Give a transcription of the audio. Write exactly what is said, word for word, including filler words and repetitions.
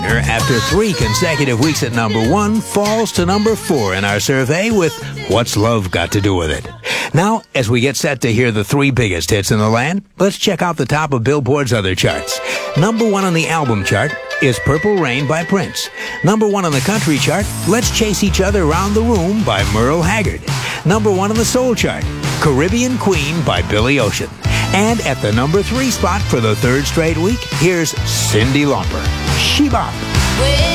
After three consecutive weeks at number one, falls to number four in our survey with What's Love Got to Do With It? Now, as we get set to hear the three biggest hits in the land, let's check out the top of Billboard's other charts. Number one on the album chart is Purple Rain by Prince. Number one on the country chart, Let's Chase Each Other Round the Room by Merle Haggard. Number one on the soul chart, Caribbean Queen by Billy Ocean. And at the number three spot for the third straight week, here's Cyndi Lauper, She Bop.